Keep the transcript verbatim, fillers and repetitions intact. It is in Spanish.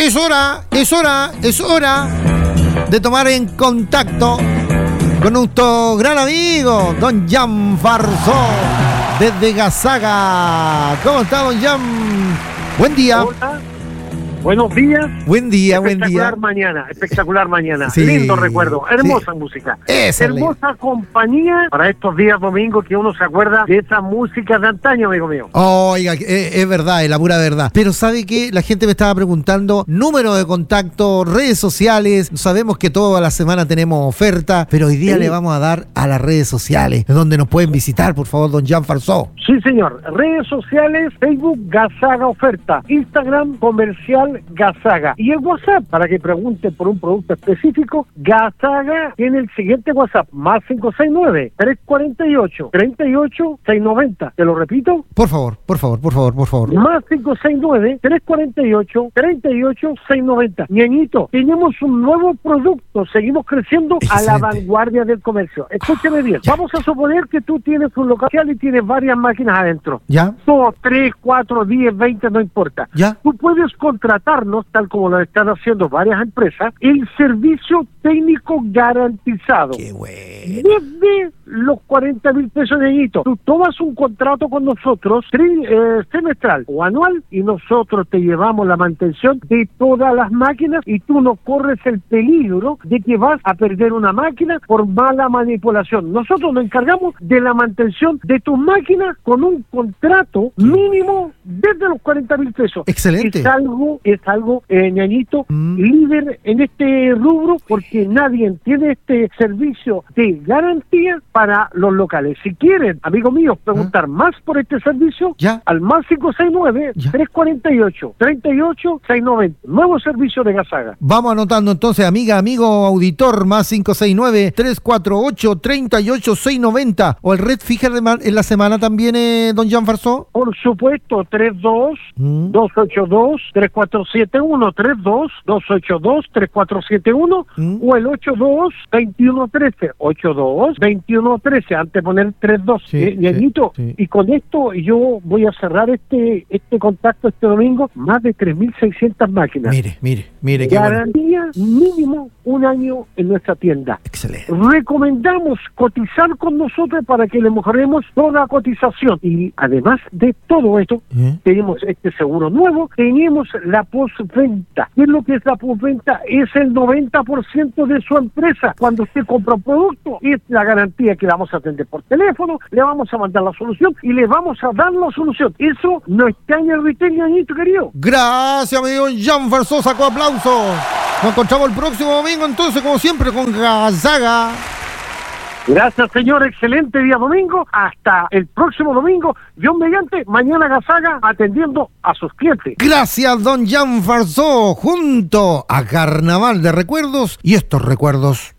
es hora, es hora, es hora de tomar en contacto con nuestro gran amigo, don Jan Farsó, desde Gazaga. ¿Cómo está, don Jan? Buen día. Hola. Buenos días. Buen día, buen día. Espectacular mañana, espectacular mañana. Sí. Lindo recuerdo, hermosa Sí. música. Esa hermosa le... compañía para estos días domingos que uno se acuerda de esa música de antaño, amigo mío. Oiga, es, es verdad, es la pura verdad. Pero ¿sabe qué? La gente me estaba preguntando número de contacto, redes sociales. Sabemos que toda la semana tenemos oferta, pero hoy día sí. le vamos a dar a las redes sociales, donde nos pueden visitar, por favor, don Jan Farsó. Sí, señor. Redes sociales, Facebook, Gazaga Oferta, Instagram, Comercial Gazaga. Y el WhatsApp, para que pregunten por un producto específico, Gazaga tiene el siguiente WhatsApp, más cinco seis nueve, tres cuatro ocho, tres ocho, seis nueve cero. ¿Te lo repito? Por favor, por favor, por favor, por favor. Más cinco seis nueve, tres cuatro ocho, tres ocho, seis nueve cero. Ñañito, tenemos un nuevo producto, seguimos creciendo Excelente. a la vanguardia del comercio. Escúchame bien, ya. Vamos a suponer que tú tienes un local y tienes varias máquinas adentro. ¿Ya? Dos, tres, cuatro, diez, veinte, no importa. ¿Ya? Tú puedes contratar, tal como lo están haciendo varias empresas, el servicio técnico garantizado. ¡Qué bueno! Desde los cuarenta mil pesos de añito. Tú tomas un contrato con nosotros tri, eh, semestral o anual y nosotros te llevamos la mantención de todas las máquinas y tú no corres el peligro de que vas a perder una máquina por mala manipulación. Nosotros nos encargamos de la mantención de tus máquinas con un contrato mínimo desde los cuarenta mil pesos. Excelente. Es algo, es algo, eh, ñañito, mm. líder en este rubro porque nadie tiene este servicio de garantía para los locales. Si quieren, amigos míos, preguntar ¿Ah? más por este servicio, ¿Ya? al más cinco seis nueve, tres cuatro ocho, tres ocho, seis nueve cero. Nuevo servicio de Gazaga. Vamos anotando entonces, amiga, amigo, auditor, más cinco seis nueve, tres cuatro ocho, tres ocho, seis nueve cero. ¿O el red fija en la semana también, eh, don Jan Farsó? Por supuesto, tres dos, dos ocho dos, tres cuatro siete uno, tres dos, dos ocho dos, tres cuatro siete uno ¿Mm? O el ocho dos, veintiuno trece, ocho dos, veintiuno trece, antes de poner tres dos. Sí, eh, Ñañito, sí, sí. Y con esto yo voy a cerrar este este contacto este domingo, más de tres mil seiscientas máquinas. Mire, mire, mire. Garantía bueno. Mínimo un año en nuestra tienda. Excelente. Recomendamos cotizar con nosotros para que le mejoremos toda la cotización. Y además de todo esto, ¿Eh? tenemos este seguro nuevo, tenemos la postventa. ¿Qué es lo que es la postventa? Es el noventa por ciento de su empresa. Cuando usted compra un producto, es la garantía que le vamos a atender por teléfono, le vamos a mandar la solución y le vamos a dar la solución. Eso no está en el retail, Ñañito, querido. Gracias, amigo Jan Farsó, sacó aplauso. Nos encontramos el próximo domingo, entonces, como siempre, con Gazaga. Gracias, señor. Excelente día domingo. Hasta el próximo domingo. Dios mediante, mañana Gazaga atendiendo a sus clientes. Gracias, don Jan Farsó, junto a Carnaval de Recuerdos y estos recuerdos